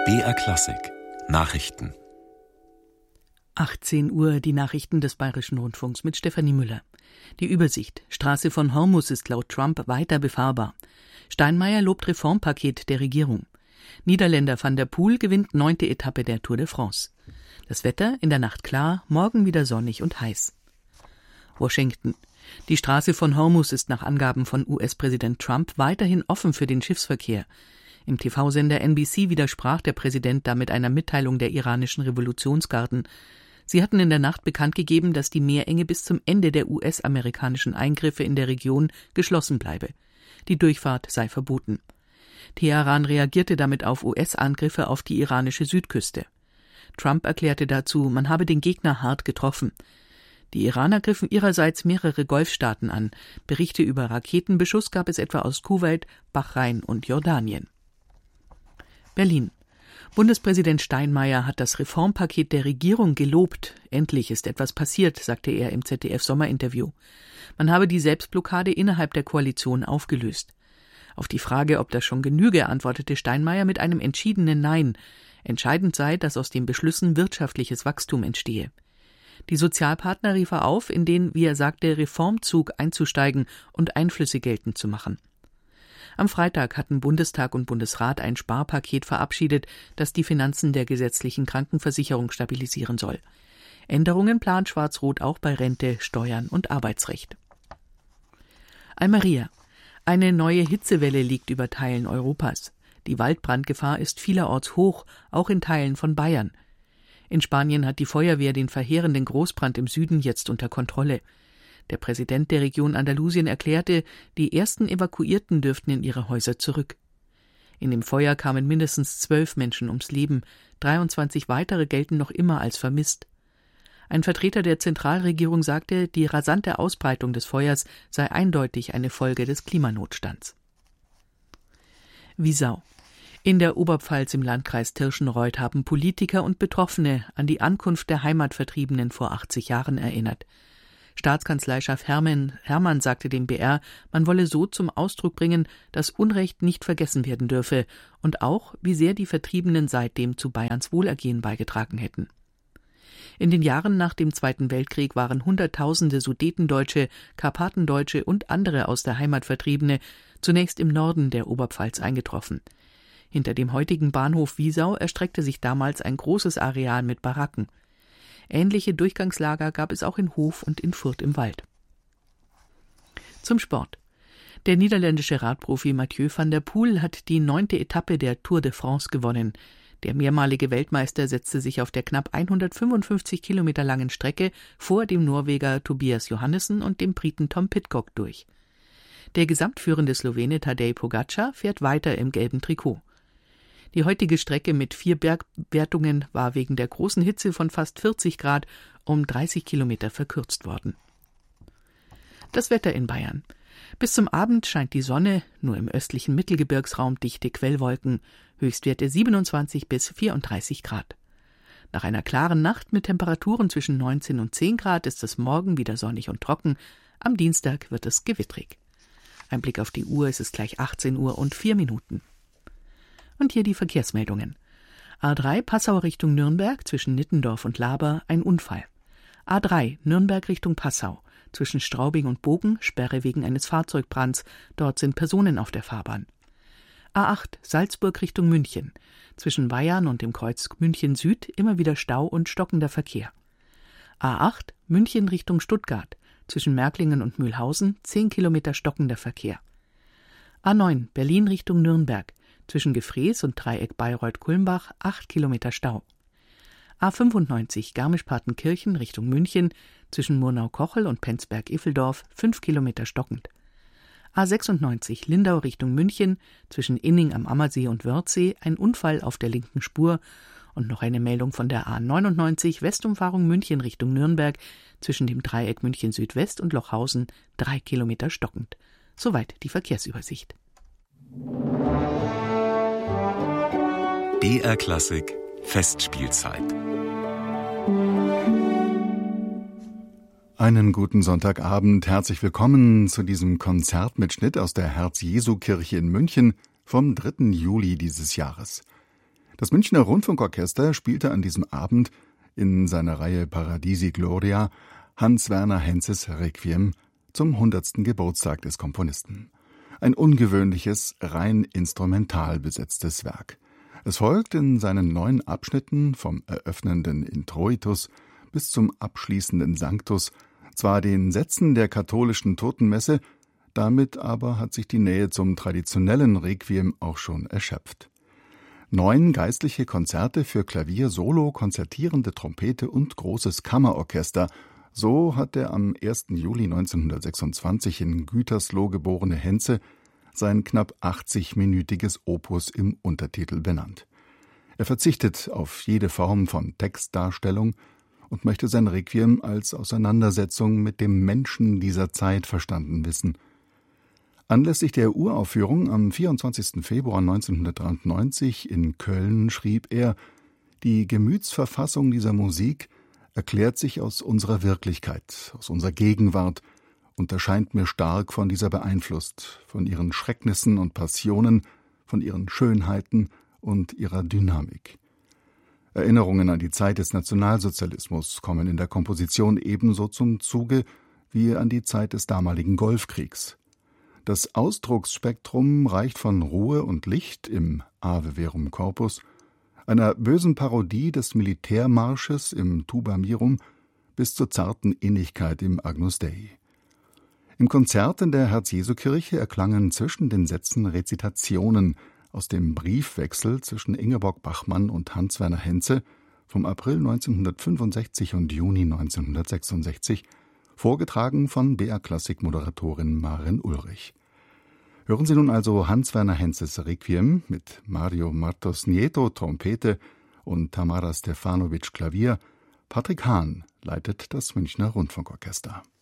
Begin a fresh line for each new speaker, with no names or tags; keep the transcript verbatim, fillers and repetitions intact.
B R Klassik Nachrichten.
achtzehn Uhr, die Nachrichten des Bayerischen Rundfunks mit Stefanie Müller. Die Übersicht: Straße von Hormus ist laut Trump weiter befahrbar. Steinmeier lobt Reformpaket der Regierung. Niederländer Van der Poel gewinnt neunte Etappe der Tour de France. Das Wetter: in der Nacht klar, morgen wieder sonnig und heiß. Washington: Die Straße von Hormus ist nach Angaben von U S-Präsident Trump weiterhin offen für den Schiffsverkehr. Im T V-Sender N B C widersprach der Präsident damit einer Mitteilung der iranischen Revolutionsgarden. Sie hatten in der Nacht bekannt gegeben, dass die Meerenge bis zum Ende der U S-amerikanischen Eingriffe in der Region geschlossen bleibe. Die Durchfahrt sei verboten. Teheran reagierte damit auf U S-Angriffe auf die iranische Südküste. Trump erklärte dazu, man habe den Gegner hart getroffen. Die Iraner griffen ihrerseits mehrere Golfstaaten an. Berichte über Raketenbeschuss gab es etwa aus Kuwait, Bahrain und Jordanien. Berlin: Bundespräsident Steinmeier hat das Reformpaket der Regierung gelobt. Endlich ist etwas passiert, sagte er im Z D F-Sommerinterview. Man habe die Selbstblockade innerhalb der Koalition aufgelöst. Auf die Frage, ob das schon genüge, antwortete Steinmeier mit einem entschiedenen Nein. Entscheidend sei, dass aus den Beschlüssen wirtschaftliches Wachstum entstehe. Die Sozialpartner rief er auf, in den, wie er sagte, Reformzug einzusteigen und Einflüsse geltend zu machen. Am Freitag hatten Bundestag und Bundesrat ein Sparpaket verabschiedet, das die Finanzen der gesetzlichen Krankenversicherung stabilisieren soll. Änderungen plant Schwarz-Rot auch bei Rente, Steuern und Arbeitsrecht. Almería: Eine neue Hitzewelle liegt über Teilen Europas. Die Waldbrandgefahr ist vielerorts hoch, auch in Teilen von Bayern. In Spanien hat die Feuerwehr den verheerenden Großbrand im Süden jetzt unter Kontrolle. Der Präsident der Region Andalusien erklärte, die ersten Evakuierten dürften in ihre Häuser zurück. In dem Feuer kamen mindestens zwölf Menschen ums Leben, dreiundzwanzig weitere gelten noch immer als vermisst. Ein Vertreter der Zentralregierung sagte, die rasante Ausbreitung des Feuers sei eindeutig eine Folge des Klimanotstands. Wiesau: In der Oberpfalz im Landkreis Tirschenreuth haben Politiker und Betroffene an die Ankunft der Heimatvertriebenen vor achtzig Jahren erinnert. Staatskanzleichef Hermann, Hermann sagte dem B R, man wolle so zum Ausdruck bringen, dass Unrecht nicht vergessen werden dürfe und auch, wie sehr die Vertriebenen seitdem zu Bayerns Wohlergehen beigetragen hätten. In den Jahren nach dem Zweiten Weltkrieg waren Hunderttausende Sudetendeutsche, Karpatendeutsche und andere aus der Heimat Vertriebene zunächst im Norden der Oberpfalz eingetroffen. Hinter dem heutigen Bahnhof Wiesau erstreckte sich damals ein großes Areal mit Baracken. Ähnliche Durchgangslager gab es auch in Hof und in Furth im Wald. Zum Sport: Der niederländische Radprofi Mathieu van der Poel hat die neunte Etappe der Tour de France gewonnen. Der mehrmalige Weltmeister setzte sich auf der knapp hundertfünfundfünfzig Kilometer langen Strecke vor dem Norweger Tobias Johannessen und dem Briten Tom Pidcock durch. Der gesamtführende Slowene Tadej Pogačar fährt weiter im gelben Trikot. Die heutige Strecke mit vier Bergwertungen war wegen der großen Hitze von fast vierzig Grad um dreißig Kilometer verkürzt worden. Das Wetter in Bayern: Bis zum Abend scheint die Sonne, nur im östlichen Mittelgebirgsraum dichte Quellwolken, Höchstwerte siebenundzwanzig bis vierunddreißig Grad. Nach einer klaren Nacht mit Temperaturen zwischen neunzehn und zehn Grad ist es morgen wieder sonnig und trocken, am Dienstag wird es gewittrig. Ein Blick auf die Uhr, es ist gleich achtzehn Uhr und vier Minuten. Und hier die Verkehrsmeldungen. A drei Passau Richtung Nürnberg zwischen Nittendorf und Laber ein Unfall. A drei Nürnberg Richtung Passau zwischen Straubing und Bogen Sperre wegen eines Fahrzeugbrands, dort sind Personen auf der Fahrbahn. A acht Salzburg Richtung München zwischen Weyarn und dem Kreuz München Süd immer wieder Stau und stockender Verkehr. A acht München Richtung Stuttgart zwischen Märklingen und Mühlhausen zehn Kilometer stockender Verkehr. A neun Berlin Richtung Nürnberg zwischen Gefrees und Dreieck Bayreuth-Kulmbach acht Kilometer Stau. A fünfundneunzig Garmisch-Partenkirchen Richtung München zwischen Murnau-Kochel und Penzberg-Iffeldorf fünf Kilometer stockend. A sechsundneunzig Lindau Richtung München zwischen Inning am Ammersee und Wörthsee ein Unfall auf der linken Spur und noch eine Meldung von der A neunundneunzig Westumfahrung München Richtung Nürnberg zwischen dem Dreieck München Südwest und Lochhausen drei Kilometer stockend. Soweit die Verkehrsübersicht.
B R Klassik Festspielzeit.
Einen guten Sonntagabend, herzlich willkommen zu diesem Konzertmitschnitt aus der Herz-Jesu-Kirche in München vom dritten Juli dieses Jahres. Das Münchner Rundfunkorchester spielte an diesem Abend in seiner Reihe Paradisi Gloria Hans Werner Henzes Requiem zum hundertsten Geburtstag des Komponisten. Ein ungewöhnliches, rein instrumental besetztes Werk. Es folgt in seinen neun Abschnitten vom eröffnenden Introitus bis zum abschließenden Sanctus zwar den Sätzen der katholischen Totenmesse, damit aber hat sich die Nähe zum traditionellen Requiem auch schon erschöpft. Neun geistliche Konzerte für Klavier, Solo, konzertierende Trompete und großes Kammerorchester, so hat der am ersten Juli neunzehnhundertsechsundzwanzig in Gütersloh geborene Henze sein knapp achtzigminütiges Opus im Untertitel benannt. Er verzichtet auf jede Form von Textdarstellung und möchte sein Requiem als Auseinandersetzung mit dem Menschen dieser Zeit verstanden wissen. Anlässlich der Uraufführung am vierundzwanzigsten Februar neunzehnhundertdreiundneunzig in Köln schrieb er: Die Gemütsverfassung dieser Musik erklärt sich aus unserer Wirklichkeit, aus unserer Gegenwart und erscheint mir stark von dieser beeinflusst, von ihren Schrecknissen und Passionen, von ihren Schönheiten und ihrer Dynamik. Erinnerungen an die Zeit des Nationalsozialismus kommen in der Komposition ebenso zum Zuge wie an die Zeit des damaligen Golfkriegs. Das Ausdrucksspektrum reicht von Ruhe und Licht im Ave Verum Corpus, einer bösen Parodie des Militärmarsches im Tuba Mirum bis zur zarten Innigkeit im Agnus Dei. Im Konzert in der Herz-Jesu-Kirche erklangen zwischen den Sätzen Rezitationen aus dem Briefwechsel zwischen Ingeborg Bachmann und Hans Werner Henze vom April neunzehnhundertfünfundsechzig und Juni neunzehnhundertsechsundsechzig, vorgetragen von B R-Klassik-Moderatorin Maren Ulrich. Hören Sie nun also Hans Werner Henzes Requiem mit Mario Martos Nieto Trompete und Tamara Stefanovic Klavier. Patrick Hahn leitet das Münchner Rundfunkorchester.